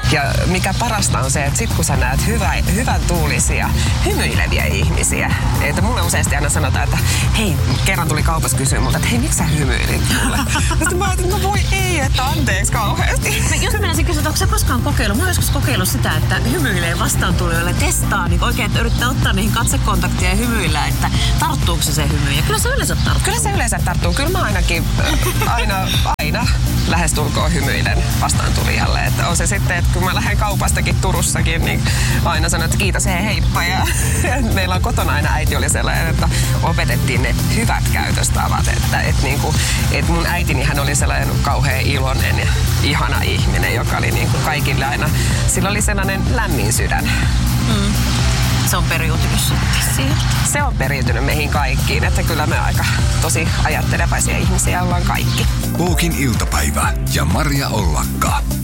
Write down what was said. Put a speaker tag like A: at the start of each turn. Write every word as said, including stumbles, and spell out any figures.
A: Ja mikä parasta on se, että sit kun sä näet hyvä, hyvän tuulisia, hymyileviä ihmisiä, että mulle useasti aina sanotaan, että hei, kerran tuli kaupassa kysyä multa, että hei, miksi sä hymyilit mulle? Sitten mä ajattelin, että no voi ei, että anteeksi kauheasti.
B: Mä just menisin kysyä, että onko sä koskaan kokeillut? Mä oon joskus kokeillut sitä, että hymyilee vastaantulijoille, testaa niin oikein, että yrittää ottaa niihin katsekontaktia ja hymyillä, että tarttuuko se se hymy. Ja kyllä se yleensä tarttuu.
A: Kyllä se yleensä tarttuu. Kyllä mä ainakin aina, aina lähestulkoon hymyilen vastaantulijalle. Että on se sitten, että kun mä lähden kaupastakin Turussakin, niin aina sanon, että kiitos, hei, heippa. Ja meillä on kotona aina äiti oli sellainen, että opetettiin ne hyvät käytöstavat. Että, että, niin kuin, että mun äitini hän oli sellainen kauhean iloinen ja ihana ihminen, joka oli niin kuin kaikille aina, sillä oli sellainen lämmin sydän.
B: Mm. Se on periytynyt siihen.
A: Se on periytynyt meihin kaikkiin, että kyllä me aika tosi ajattelevaisia ihmisiä ollaan kaikki.
C: Puukin iltapäivä ja Maria Ollakka.